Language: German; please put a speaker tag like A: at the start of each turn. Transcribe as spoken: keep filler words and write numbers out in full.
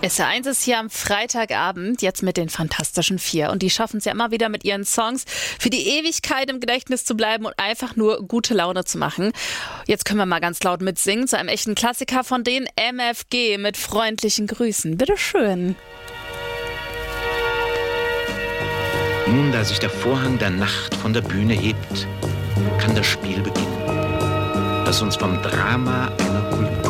A: S R eins ist hier am Freitagabend, jetzt mit den Fantastischen Vier. Und die schaffen es ja immer wieder mit ihren Songs für die Ewigkeit im Gedächtnis zu bleiben und einfach nur gute Laune zu machen. Jetzt können wir mal ganz laut mitsingen zu einem echten Klassiker von den M F G mit freundlichen Grüßen. Bitteschön.
B: Nun, da sich der Vorhang der Nacht von der Bühne hebt, kann das Spiel beginnen, das uns vom Drama einer Kultur